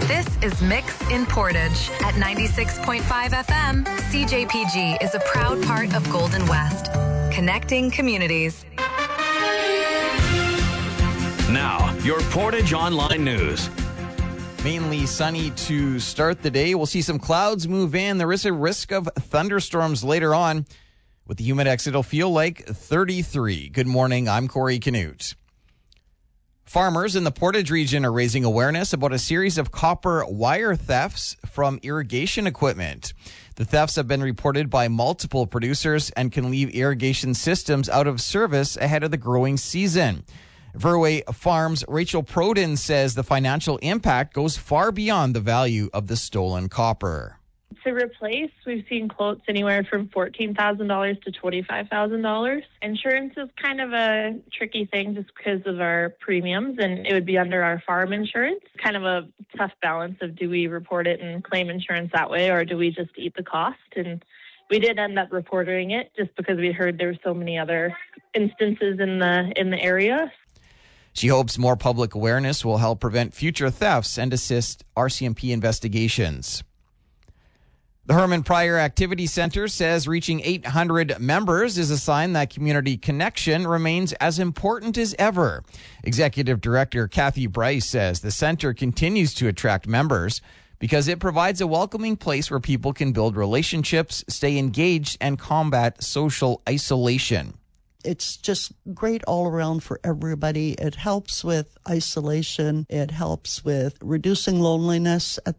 This is Mix in Portage. At 96.5 FM, CJPG is a proud part of Golden West, connecting communities. Now, your Portage Online News. Mainly sunny to start the day. We'll see some clouds move in. There is a risk of thunderstorms later on. With the Humidex, it'll feel like 33. Good morning, I'm Corey Canute. Farmers in the Portage region are raising awareness about a series of copper wire thefts from irrigation equipment. The thefts have been reported by multiple producers and can leave irrigation systems out of service ahead of the growing season. Verway Farms' Rachel Proden says the financial impact goes far beyond the value of the stolen copper. To replace, we've seen quotes anywhere from $14,000 to $25,000. Insurance is kind of a tricky thing just because of our premiums, and it would be under our farm insurance. Kind of a tough balance of do we report it and claim insurance that way, or do we just eat the cost? And we did end up reporting it just because we heard there were so many other instances in the area. She hopes more public awareness will help prevent future thefts and assist RCMP investigations. The Herman Pryor Activity Center says reaching 800 members is a sign that community connection remains as important as ever. Executive Director Kathy Bryce says the center continues to attract members because it provides a welcoming place where people can build relationships, stay engaged, and combat social isolation. It's just great all around for everybody. It helps with isolation. It helps with reducing loneliness at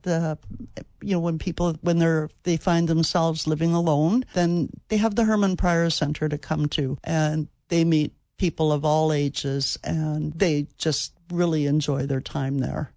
when they find themselves living alone, then they have the Herman Pryor Center to come to, and they meet people of all ages, and they just really enjoy their time there.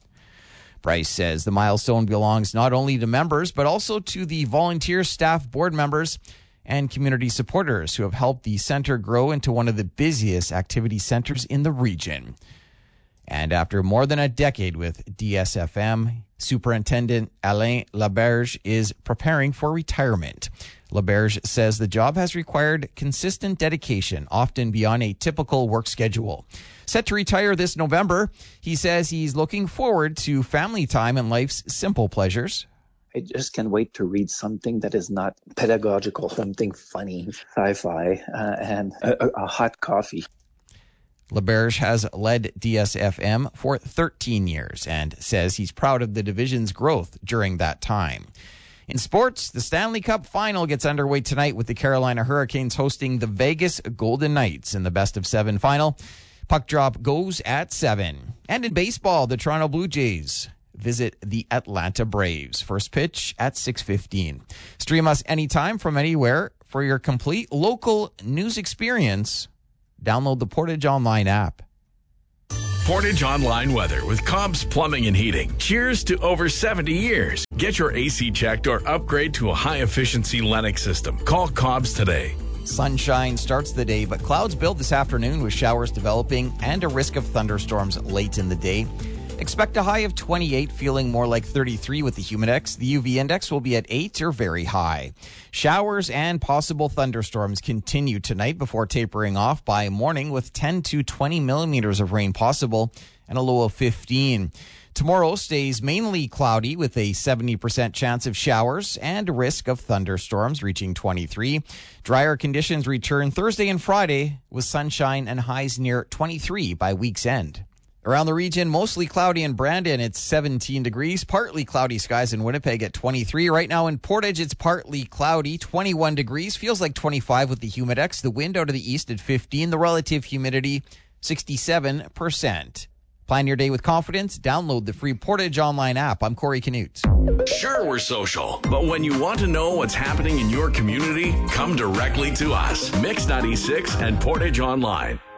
Bryce says the milestone belongs not only to members, but also to the volunteer staff, board members, and community supporters who have helped the center grow into one of the busiest activity centers in the region. And after more than a decade with DSFM, Superintendent Alain Laberge is preparing for retirement. Laberge says the job has required consistent dedication, often beyond a typical work schedule. Set to retire this November, he says he's looking forward to family time and life's simple pleasures. I just can't wait to read something that is not pedagogical, something funny, sci-fi, and a hot coffee. Laberge has led DSFM for 13 years and says he's proud of the division's growth during that time. In sports, the Stanley Cup final gets underway tonight with the Carolina Hurricanes hosting the Vegas Golden Knights in the best-of-7 final. Puck drop goes at 7. And in baseball, the Toronto Blue Jays visit the Atlanta Braves. First pitch at 6:15. Stream us anytime from anywhere for your complete local news experience. Download the Portage Online app. Portage Online weather with Cobb's Plumbing and Heating. Cheers to over 70 years. Get your AC checked or upgrade to a high-efficiency Lennox system. Call Cobb's today. Sunshine starts the day, but clouds build this afternoon with showers developing and a risk of thunderstorms late in the day. Expect a high of 28, feeling more like 33 with the Humidex. The UV index will be at 8 or very high. Showers and possible thunderstorms continue tonight before tapering off by morning with 10 to 20 millimeters of rain possible and a low of 15. Tomorrow stays mainly cloudy with a 70% chance of showers and a risk of thunderstorms reaching 23. Drier conditions return Thursday and Friday with sunshine and highs near 23 by week's end. Around the region, mostly cloudy in Brandon, it's 17 degrees. Partly cloudy skies in Winnipeg at 23. Right now in Portage, it's partly cloudy, 21 degrees. Feels like 25 with the Humidex. The wind out of the east at 15. The relative humidity, 67%. Plan your day with confidence. Download the free Portage Online app. I'm Corey Canute. Sure, we're social, but when you want to know what's happening in your community, come directly to us. Mix 96 and Portage Online.